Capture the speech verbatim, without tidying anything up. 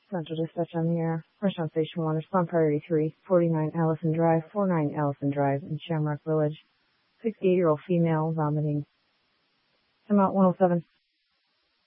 Central Dispatch on the air. Restaurant Station one, respond priority three, forty-nine Allison Drive, forty-nine Allison Drive in Shamrock Village. sixty-eight-year-old female vomiting. Come out one oh seven.